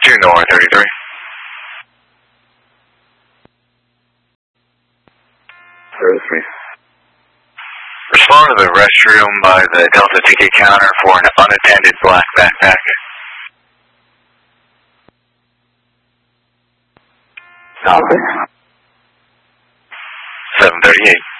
2 North 33. Respond to the restroom by the Delta ticket counter for an unattended black backpack. Copy. 738.